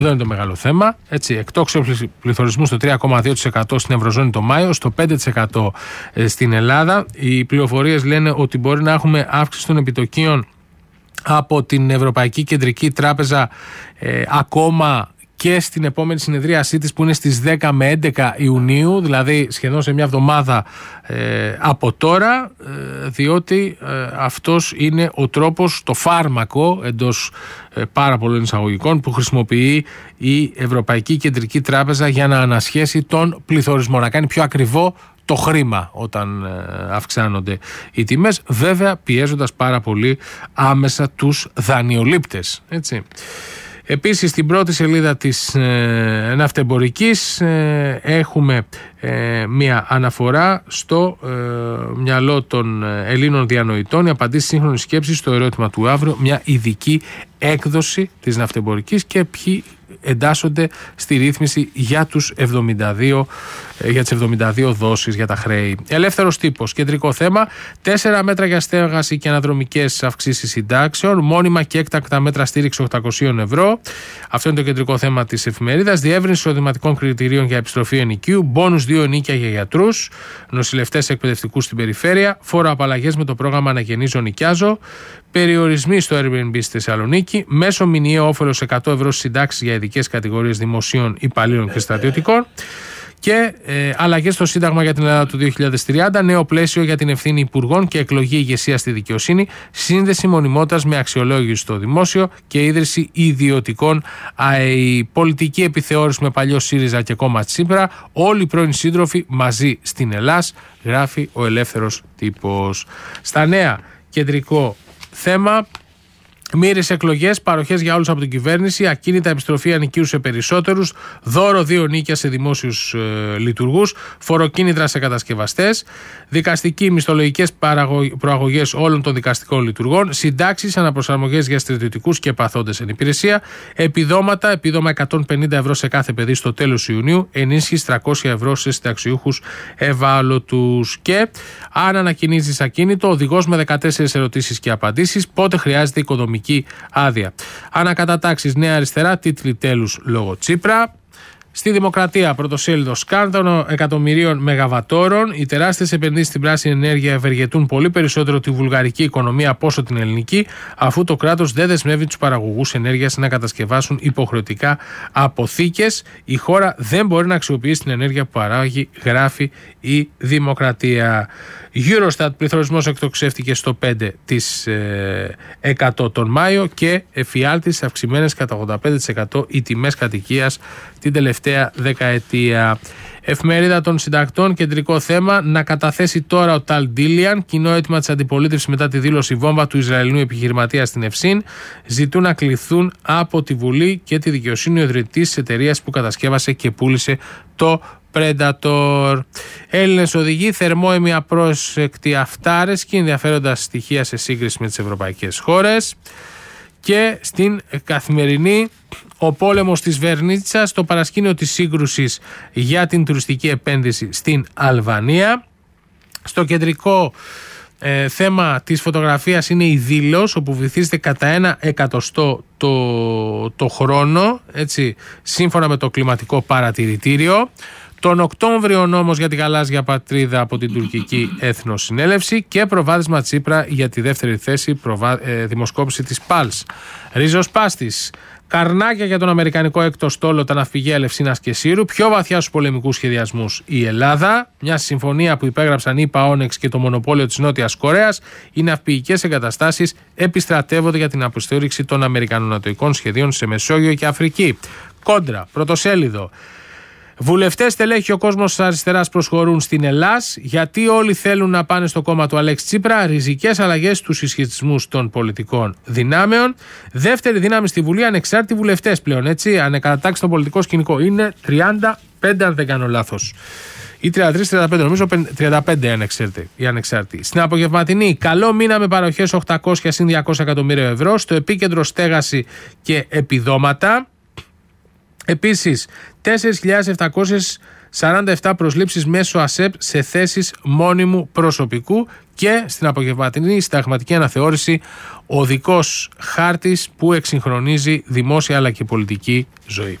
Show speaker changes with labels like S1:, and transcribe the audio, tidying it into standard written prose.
S1: Εδώ είναι το μεγάλο θέμα. Εκτόξευση πληθωρισμού στο 3,2% στην Ευρωζώνη το Μάιο, στο 5% στην Ελλάδα. Οι πληροφορίες λένε ότι μπορεί να έχουμε αύξηση των επιτοκίων από την Ευρωπαϊκή Κεντρική Τράπεζα ακόμα και στην επόμενη συνεδρίασή της που είναι στις 10 με 11 Ιουνίου, δηλαδή σχεδόν σε μια εβδομάδα από τώρα, διότι αυτός είναι ο τρόπος, το φάρμακο εντός πάρα πολλών εισαγωγικών που χρησιμοποιεί η Ευρωπαϊκή Κεντρική Τράπεζα για να ανασχέσει τον πληθωρισμό, να κάνει πιο ακριβό το χρήμα όταν αυξάνονται οι τιμές, βέβαια πιέζοντας πάρα πολύ άμεσα τους δανειολήπτες, έτσι. Επίσης στην πρώτη σελίδα της ναυτεμπορικής έχουμε μια αναφορά στο μυαλό των Ελλήνων διανοητών, η απαντήση σύγχρονης σκέψης στο ερώτημα του αύριο, μια ειδική έκδοση της ναυτεμπορικής και ποιοι εντάσσονται στη ρύθμιση για τις 72 δόσεις για τα χρέη. Ελεύθερος τύπος, κεντρικό θέμα, 4 μέτρα για στέγαση και αναδρομικές αυξήσεις συντάξεων, μόνιμα και έκτακτα μέτρα στήριξη 800 ευρώ. Αυτό είναι το κεντρικό θέμα της εφημερίδας. Διεύρυνση εισοδηματικών κριτηρίων για επιστροφή ενοικίου, μπόνους 2 ενοίκια για γιατρούς, νοσηλευτές εκπαιδευτικούς στην περιφέρεια, φοροαπαλλαγές με το πρόγραμμα Αναγεννίζω Νοικιάζω, περιορισμοί στο Airbnb στη Θεσσαλονίκη, μέσο μηνιαίο όφελος 100 ευρώ συντάξεις για ειδικές κατηγορίες δημοσίων υπαλλήλων και στρατιωτικών και αλλαγές στο Σύνταγμα για την Ελλάδα του 2030, νέο πλαίσιο για την ευθύνη υπουργών και εκλογή ηγεσία στη δικαιοσύνη, σύνδεση μονιμότητας με αξιολόγηση στο δημόσιο και ίδρυση ιδιωτικών ΑΕΗ. Πολιτική επιθεώρηση με παλιό ΣΥΡΙΖΑ και κόμμα Τσίπρα, όλοι οι πρώην σύντροφοι μαζί στην Ελλάς, γράφει ο Ελεύθερος Τύπος. Στα νέα, κεντρικό θέμα. Μοίρες εκλογές, παροχές για όλους από την κυβέρνηση, ακίνητα επιστροφή ανοικίου σε περισσότερους, δώρο 2 νίκια σε δημόσιους λειτουργούς, φοροκίνητρα σε κατασκευαστές, δικαστικοί μισθολογικές προαγωγές όλων των δικαστικών λειτουργών, συντάξεις, αναπροσαρμογές για στρατιωτικούς και παθόντες εν υπηρεσία, επιδόματα, επίδομα 150 ευρώ σε κάθε παιδί στο τέλος Ιουνίου, ενίσχυση 300 ευρώ σε συνταξιούχους ευάλωτους. Και αν ανακοινήσεις ακίνητο, οδηγός με 14 ερωτήσεις και απαντήσεις, πότε χρειάζεται οικοδομική άδεια. Ανακατατάξεις Νέα Αριστερά, τίτλοι τέλους λόγω Τσίπρα. Στη Δημοκρατία, πρωτοσέλιδο, σκάνδαλο εκατομμυρίων μεγαβατόρων. Οι τεράστιες επενδύσεις στην πράσινη ενέργεια ευεργετούν πολύ περισσότερο τη βουλγαρική οικονομία από όσο την ελληνική, αφού το κράτος δεν δεσμεύει τους παραγωγούς ενέργειας να κατασκευάσουν υποχρεωτικά αποθήκες. Η χώρα δεν μπορεί να αξιοποιήσει την ενέργεια που παράγει, γράφει η Δημοκρατία. Eurostat, πληθωρισμός εκτοξεύτηκε στο 5% τον Μάιο και εφιάλτης αυξημένες κατά 85% οι τιμές κατοικίας την τελευταία δεκαετία. Εφημερίδα των Συντακτών, κεντρικό θέμα, να καταθέσει τώρα ο Ταλ Ντίλιαν, κοινό αίτημα της αντιπολίτευσης μετά τη δήλωση βόμβα του Ισραηλινού επιχειρηματία στην Ευσύν. Ζητούν να κληθούν από τη Βουλή και τη δικαιοσύνη ο ιδρυτής της εταιρείας που κατασκεύασε και πούλησε το Predator. Έλληνες οδηγοί, θερμόαιμοι απρόσεκτοι αυτάρες και ενδιαφέροντα στοιχεία σε σύγκριση με τις ευρωπαϊκές χώρες. Και στην Καθημερινή, ο πόλεμος της Βερνίτσας, στο παρασκήνιο της σύγκρουσης για την τουριστική επένδυση στην Αλβανία. Στο κεντρικό θέμα της φωτογραφίας είναι η Δήλος, όπου βυθίζεται κατά 1% το χρόνο, έτσι, σύμφωνα με το κλιματικό παρατηρητήριο. Τον Οκτώβριο ο νόμος για τη γαλάζια πατρίδα από την τουρκική Εθνοσυνέλευση και προβάδισμα Τσίπρα για τη δεύτερη θέση, δημοσκόπηση της Pulse. Ριζοσπάστης. Καρνάκια για τον αμερικανικό έκτο στόλο, τα ναυπηγεία Ελευσίνας και Σύρου. Πιο βαθιά στους πολεμικούς σχεδιασμούς η Ελλάδα. Μια συμφωνία που υπέγραψαν η Όνεξ και το μονοπόλιο της Νότιας Κορέας. Οι ναυπηγικές εγκαταστάσεις επιστρατεύονται για την αποστήριξη των αμερικανονατοικών σχεδίων σε Μεσόγειο και Αφρική. Κόντρα, πρωτοσέλιδο. Βουλευτές, στελέχη, ο κόσμος της αριστεράς προσχωρούν στην Ελλάς, γιατί όλοι θέλουν να πάνε στο κόμμα του Αλέξη Τσίπρα. Ριζικές αλλαγές στους συσχετισμούς των πολιτικών δυνάμεων. Δεύτερη δύναμη στη Βουλή, ανεξάρτητοι βουλευτές πλέον, έτσι. Ανεκατατάξει στο πολιτικό σκηνικό. Είναι 35, αν δεν κάνω λάθος. Ή 33-35, νομίζω 35 οι ανεξάρτητοι. Στην απογευματινή, καλό μήνα με παροχές 800 συν 200 εκατομμύρια ευρώ. Στο επίκεντρο, στέγαση και επιδόματα. Επίσης, 4.700 47 προσλήψεις μέσω ΑΣΕΠ σε θέσεις μόνιμου προσωπικού και στην απογευματινή συνταγματική αναθεώρηση οδικός χάρτης που εξυγχρονίζει δημόσια αλλά και πολιτική ζωή.